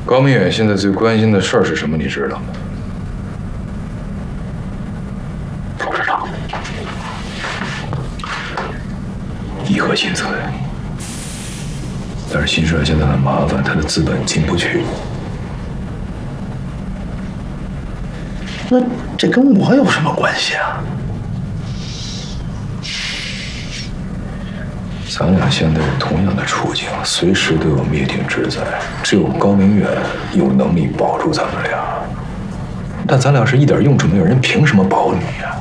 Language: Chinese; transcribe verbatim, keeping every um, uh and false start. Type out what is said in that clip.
高明远现在最关心的事儿是什么？你知道吗？ 董事长， 颐和新村，但是新社现在很麻烦，他的资本进不去。 那这跟我有什么关系啊？ 咱俩现在是同样的处境，随时都有灭顶之灾。只有高明远有能力保住咱们俩，但咱俩是一点用处没有，人凭什么保你呀？